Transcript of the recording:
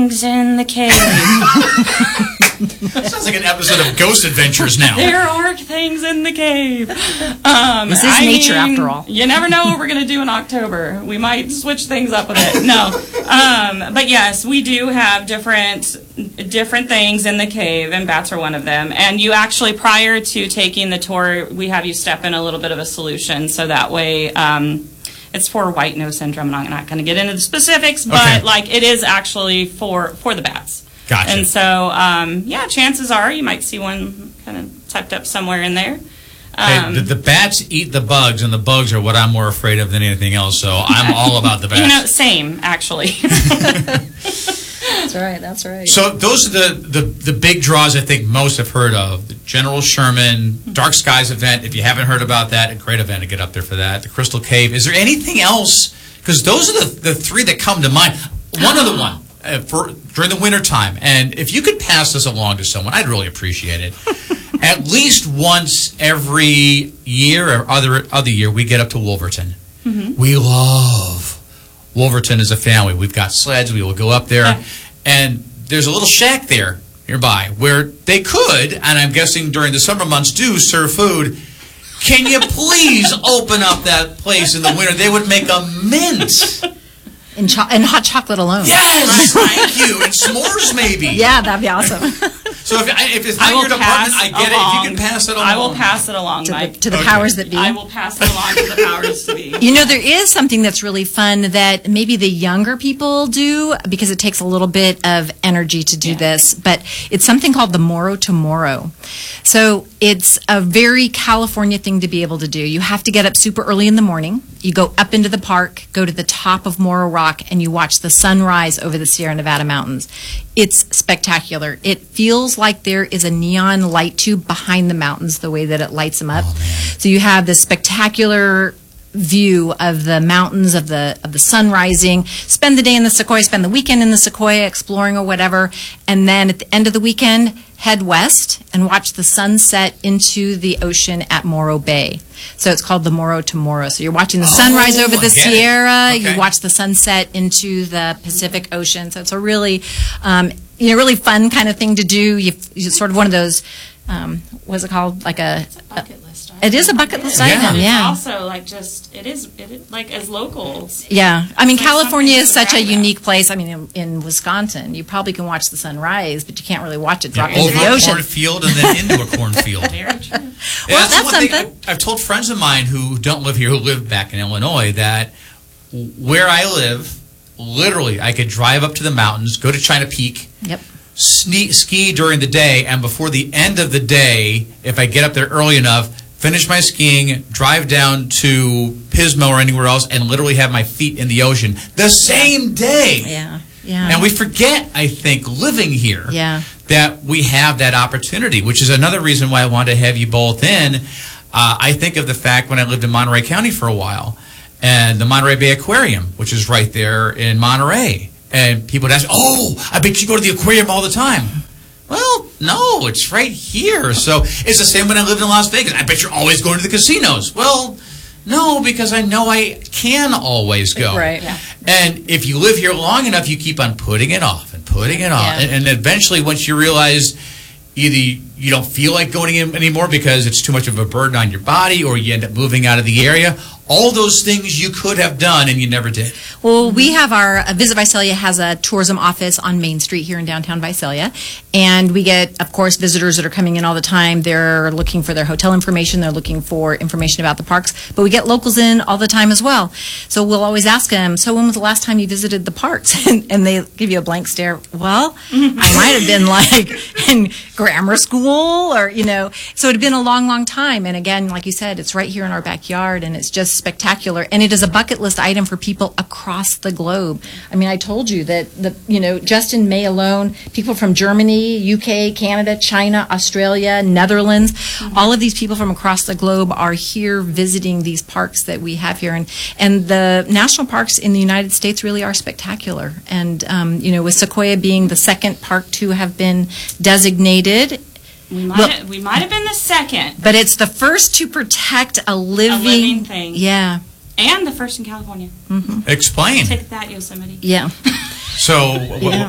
things in the cave. Sounds like an episode of Ghost Adventures now. There are things in the cave. This is nature, after all. You never know what we're going to do in October. We might switch things up a bit. No. But yes, we do have different things in the cave, and bats are one of them. And you actually, prior to taking the tour, we have you step in a little bit of a solution, so that way it's for white nose syndrome. I'm not going to get into the specifics, but like it is actually for the bats. Gotcha. And so, yeah, chances are you might see one kind of tucked up somewhere in there. The bats eat the bugs, and the bugs are what I'm more afraid of than anything else, so I'm all about the bats. You know, same, actually. That's right, that's right. So those are the big draws I think most have heard of. The General Sherman, Dark Skies event, if you haven't heard about that, a great event to get up there for that. The Crystal Cave. Is there anything else? Because those are the three that come to mind. One other one. During the winter time, and if you could pass this along to someone, I'd really appreciate it. At least once every year or other year, we get up to Wolverton. We love Wolverton as a family. We've got sleds. We will go up there, and there's a little shack there nearby where they could, and I'm guessing during the summer months, do serve food. Can you please open up that place in the winter? They would make a mint. And hot chocolate alone. Yes, thank you. And s'mores, maybe. Yeah, that'd be awesome. So if it's not your department, I get it. If you can pass it along. I will pass it along, Mike. To the powers that be. I will pass it along to the powers that be. You know, there is something that's really fun that maybe the younger people do, because it takes a little bit of energy to do this, but it's something called the Morrow to Morrow. So it's a very California thing to be able to do. You have to get up super early in the morning. You go up into the park, go to the top of Morrow Rock, and you watch the sunrise over the Sierra Nevada mountains. It's spectacular. It feels like there is a neon light tube behind the mountains, the way that it lights them up. So you have this spectacular view of the mountains, of the sun rising. Spend the day in the Sequoia, spend the weekend in the Sequoia exploring or whatever, and then at the end of the weekend, head west and watch the sunset into the ocean at Morro Bay. So it's called the Morrow to Morrow. So you're watching the sunrise over the Sierra. You watch the sunset into the Pacific Ocean. So it's a really, really fun kind of thing to do. You're sort of one of those, what's it called? Like a bucket list. It is a bucket list item. Yeah. Also, like it is like as locals. Yeah. I mean, like California is such a about. unique place. I mean, in Wisconsin, you probably can watch the sunrise, but you can't really watch it drop into over the ocean. A cornfield and then into a cornfield. Very true. Well, that's one something. I've told friends of mine who don't live here, who live back in Illinois, that where I live, literally, I could drive up to the mountains, go to China Peak, ski during the day, and before the end of the day, if I get up there early enough, finish my skiing, drive down to Pismo or anywhere else, and literally have my feet in the ocean the same day. Yeah. Yeah. And we forget, I think, living here, that we have that opportunity, which is another reason why I wanted to have you both in. I think of the fact when I lived in Monterey County for a while, and the Monterey Bay Aquarium, which is right there in Monterey. And people would ask, oh, I bet you go to the aquarium all the time. Well, no, it's right here. So it's the same when I lived in Las Vegas. I bet you're always going to the casinos. Well, no, because I know I can always go. Right. Yeah. And if you live here long enough, you keep on putting it off and putting it off. And eventually, once you realize either you don't feel like going in anymore because it's too much of a burden on your body, or you end up moving out of the area, all those things you could have done and you never did. Well, we have our Visit Visalia has a tourism office on Main Street here in downtown Visalia, and we get, of course, visitors that are coming in all the time. They're looking for their hotel information. They're looking for information about the parks, but we get locals in all the time as well. So we'll always ask them, so when was the last time you visited the parks? And they give you a blank stare. Well, I might have been like in grammar school, or, so it had been a long, long time. And again, like you said, it's right here in our backyard, and it's just spectacular. And it is a bucket list item for people across the globe. I mean, I told you that just in May alone, people from Germany, UK, Canada, China, Australia, Netherlands, all of these people from across the globe are here visiting these parks that we have here. And the national parks in the United States really are spectacular. And, with Sequoia being the second park to have been designated, we might have been the second. But it's the first to protect a living thing. Yeah. And the first in California. Explain. Take that, Yosemite. Yeah. So